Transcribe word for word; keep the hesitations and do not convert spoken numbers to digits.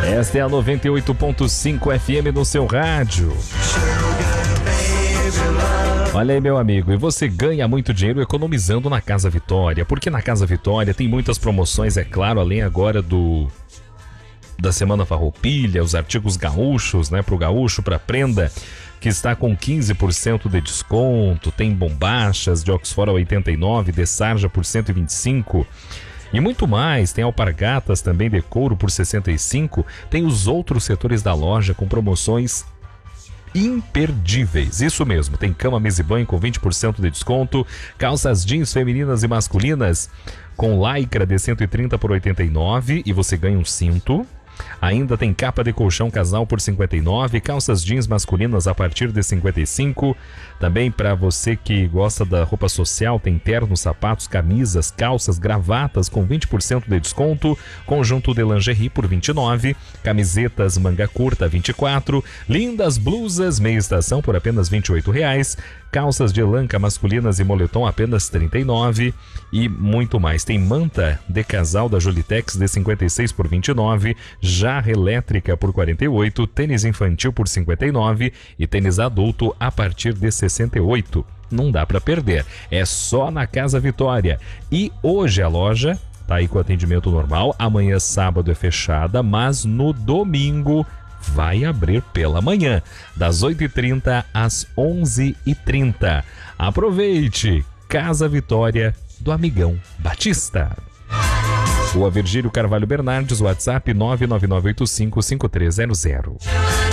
Esta é a noventa e oito ponto cinco F M no seu rádio. Olha aí, meu amigo, e você ganha muito dinheiro economizando na Casa Vitória, porque na Casa Vitória tem muitas promoções, é claro, além agora do da Semana Farroupilha, os artigos gaúchos, né, pro gaúcho, pra prenda, que está com quinze por cento de desconto, tem bombachas de Oxford a oitenta e nove, de sarja por cento e vinte e cinco. E muito mais, tem alpargatas também de couro por sessenta e cinco, tem os outros setores da loja com promoções imperdíveis. Isso mesmo, tem cama, mesa e banho com vinte por cento de desconto, calças jeans femininas e masculinas com lycra de cento e trinta por oitenta e nove e você ganha um cinto. Ainda tem capa de colchão casal por cinquenta e nove, calças jeans masculinas a partir de cinquenta e cinco. Também para você que gosta da roupa social, tem ternos, sapatos, camisas, calças, gravatas com vinte por cento de desconto, conjunto de lingerie por vinte e nove, camisetas manga curta vinte e quatro, lindas blusas meia estação por apenas vinte e oito reais, calças de lanca masculinas e moletom apenas trinta e nove e muito mais. Tem manta de casal da Julitex de cinquenta e seis por vinte e nove, jarra elétrica por quarenta e oito, tênis infantil por cinquenta e nove e tênis adulto a partir de sessenta e oito. Não dá para perder, é só na Casa Vitória. E hoje a loja tá aí com atendimento normal, amanhã sábado é fechada, mas no domingo vai abrir pela manhã, das oito e trinta às onze e trinta. Aproveite! Casa Vitória do Amigão Batista. Rua Virgílio Carvalho Bernardes, WhatsApp nove nove nove oito cinco cinco três zero zero.